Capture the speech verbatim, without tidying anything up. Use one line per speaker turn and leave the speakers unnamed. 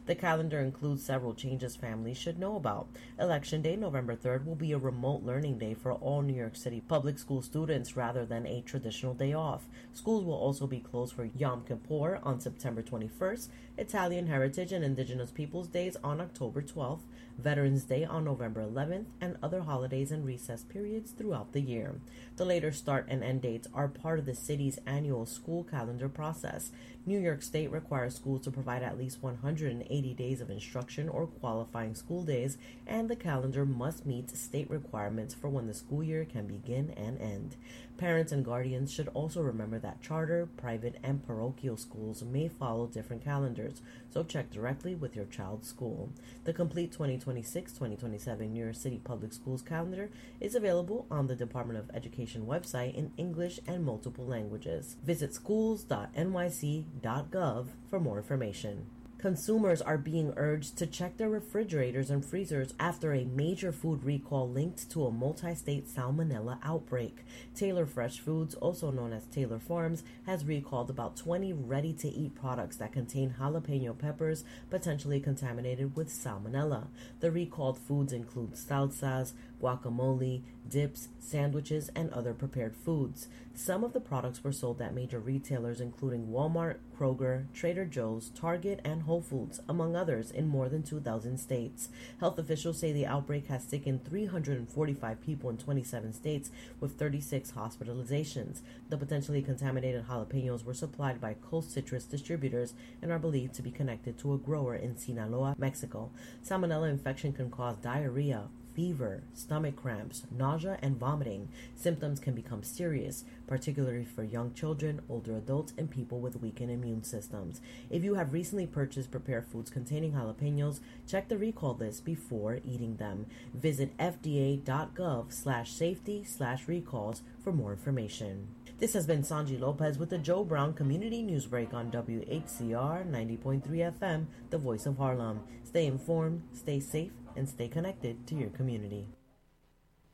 The calendar includes several changes families should know about. Election Day, November third, will be a remote learning day for all New York City public school students rather than a traditional day off. Schools will also be closed for Yom Kippur on September twenty-first, Italian Heritage and Indigenous Peoples Days on October twelfth, Veterans Day on November eleventh, and other holidays and recess periods throughout the year. The later start and end dates are part of the city's annual school calendar process. New York State requires schools to provide at least one hundred eighty days of instruction or qualifying school days, and the calendar must meet state requirements for when the school year can begin and end. Parents and guardians should also remember that charter, private, and parochial schools may follow different calendars, so check directly with your child's school. The complete twenty twenty-six twenty twenty-seven New York City Public Schools calendar is available on the Department of Education website in English and multiple languages. Visit schools dot n y c dot gov for more information. Consumers are being urged to check their refrigerators and freezers after a major food recall linked to a multi-state salmonella outbreak. Taylor Fresh Foods, also known as Taylor Farms, has recalled about twenty ready-to-eat products that contain jalapeno peppers potentially contaminated with salmonella. The recalled foods include salsas, guacamole, dips, sandwiches, and other prepared foods. Some of the products were sold at major retailers including Walmart, Kroger, Trader Joe's, Target, and Whole Foods, among others, in more than two thousand states. Health officials say the outbreak has sickened three hundred forty-five people in twenty-seven states with thirty-six hospitalizations. The potentially contaminated jalapenos were supplied by Coast Citrus distributors and are believed to be connected to a grower in Sinaloa, Mexico. Salmonella infection can cause diarrhea, fever, stomach cramps, nausea, and vomiting. Symptoms can become serious, particularly for young children, older adults, and people with weakened immune systems. If you have recently purchased prepared foods containing jalapenos, check the recall list before eating them. Visit f d a dot gov slash safety slash recalls for more information. This has been Sanji Lopez with the Joe Brown Community Newsbreak on W H C R ninety point three F M, the voice of Harlem. Stay informed, stay safe, and stay connected to your community.